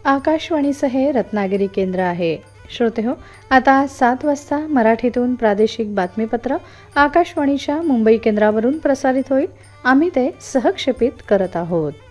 आकाशवाणीचं हे रत्नागिरी केंद्र आहे. श्रोते हो, आता 7 वाजता मराठीतून प्रादेशिक बातमीपत्र आकाशवाणीच्या मुंबई केंद्रावरून प्रसारित होईल. आम्ही ते सहक्षेपित करत आहोत.